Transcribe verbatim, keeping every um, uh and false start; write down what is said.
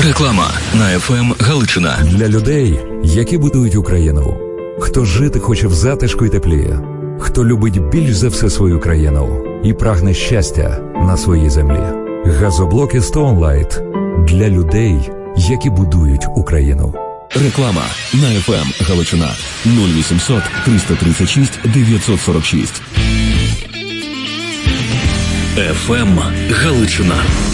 Реклама на еф ем Галичина. Для людей, які будують Україну. Хто жити хоче в затишку й теплі. Хто любить більш за все свою країну і прагне щастя на своїй землі. Газоблоки Stone Light для людей, які будують Україну. Реклама на еф ем Галичина. нуль вісімсот триста тридцять шість дев'ятсот сорок шість. еф ем Галичина.